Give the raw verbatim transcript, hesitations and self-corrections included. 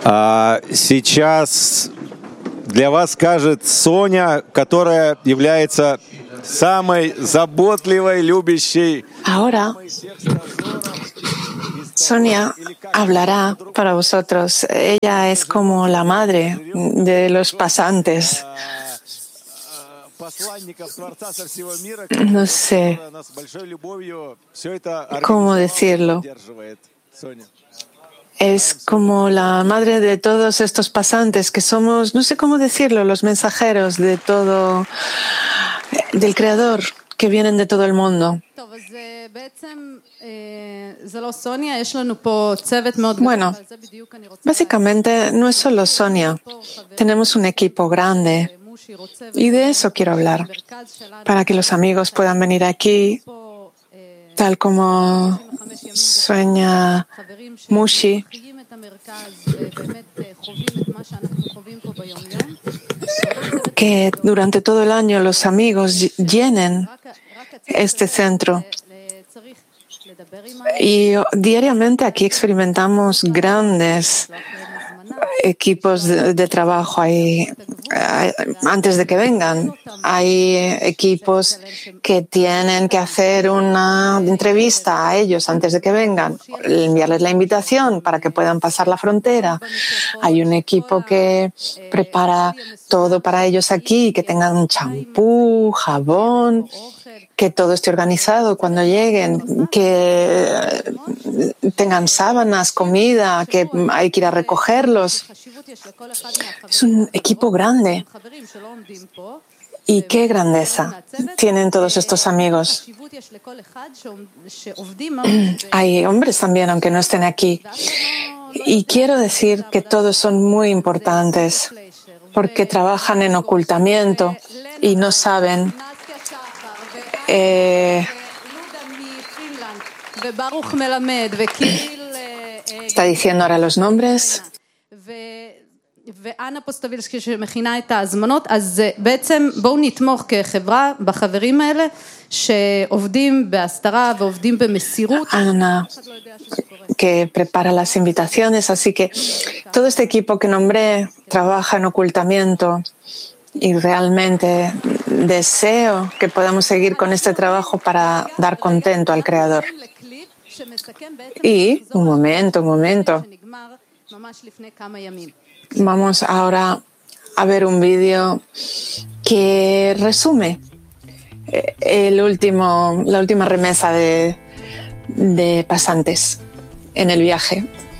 А сейчас для вас скажет Соня, которая является самой заботливой, любящей. Ahora, Sonia hablará para vosotros. Ella es como la madre de los pasantes. No sé cómo decirlo. Es como la madre de todos estos pasantes que somos, no sé cómo decirlo, los mensajeros de todo, del Creador, que vienen de todo el mundo. Bueno, básicamente no es solo Sonia. Tenemos un equipo grande y de eso quiero hablar, para que los amigos puedan venir aquí, tal como sueña Mushi, que durante todo el año los amigos llenen este centro. Y diariamente aquí experimentamos grandes equipos de, de trabajo ahí, antes de que vengan. Hay equipos que tienen que hacer una entrevista a ellos antes de que vengan, enviarles la invitación para que puedan pasar la frontera. Hay un equipo que prepara todo para ellos aquí, que tengan champú, jabón, que todo esté organizado cuando lleguen, que tengan sábanas, comida, que hay que ir a recogerlos. Es un equipo grande. ¿Y qué grandeza tienen todos estos amigos? Hay hombres también, aunque no estén aquí. Y quiero decir que todos son muy importantes, porque trabajan en ocultamiento y no saben. Eh, está diciendo ahora los nombres. ואנה פוסטובילסקי שמכינה את ההזמנות, אז בעצם בואו נתמוך כחברה בחברים האלה שעובדים בהסתרה ועובדים במסירות. Ana, que prepara las invitaciones, así que todo este equipo que nombré trabaja en ocultamiento y realmente deseo que podamos seguir con este trabajo para dar contento al Creador. Y, un momento, un momento. Vamos ahora a ver un vídeo que resume el último, la última remesa de, de pasantes en el viaje.